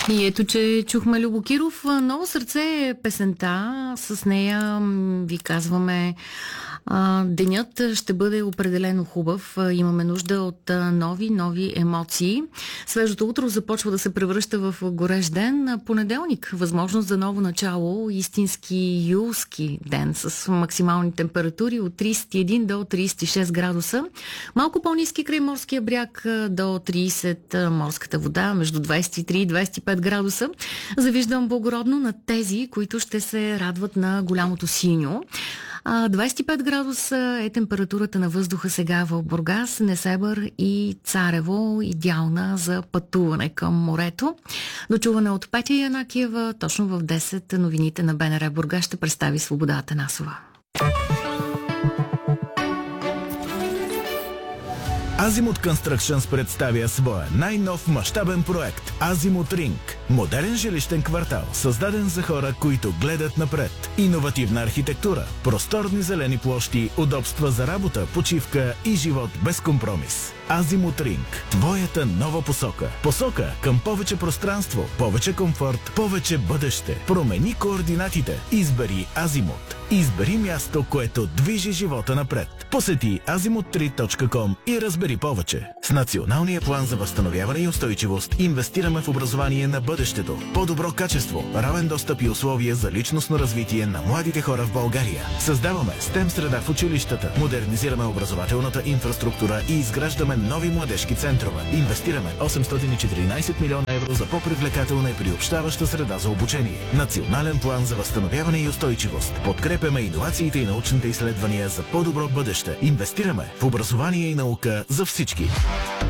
И ето, че чухме Любо Киров. Ново сърце е песента. С нея ви казваме, денят ще бъде определено хубав. Имаме нужда от нови емоции. Свежото утро започва да се превръща в горещ ден. Понеделник, възможност за ново начало. Истински юлски ден с максимални температури от 31 до 36 градуса. Малко по-ниски край морския бряг до 30, морската вода между 23 и 25 градуса. Завиждам благородно на тези, които ще се радват на голямото синьо. 25 градуса е температурата на въздуха сега в Бургас, Несебър и Царево, идеална за пътуване към морето. Дочуване от Петя Янакиева, точно в 10 новините на БНР Бургас ще представи Свобода Атанасова. Азимут Constructions представя своя най-нов мащабен проект Азимут Ринг. Модерен жилищен квартал, създаден за хора, които гледат напред. Иновативна архитектура, просторни зелени площи, удобства за работа, почивка и живот без компромис. Азимут Ринг. Твоята нова посока. Посока към повече пространство, повече комфорт, повече бъдеще. Промени координатите. Избери Азимут. Избери място, което движи живота напред. Посети azimut3.com и разбери повече. С Националния план за възстановяване и устойчивост инвестираме в образование на бъдещето. По-добро качество, равен достъп и условия за личностно развитие на младите хора в България. Създаваме STEM среда в училищата, модернизираме образователната инфраструктура и изграждаме нови младежки центрове. Инвестираме 814 милиона евро за по-привлекателна и приобщаваща среда за обучение. Национален план за възстановяване и устойчивост. Подкрепяме иновациите и научните изследвания за по-добро бъдеще. Инвестираме в образование и наука за всички.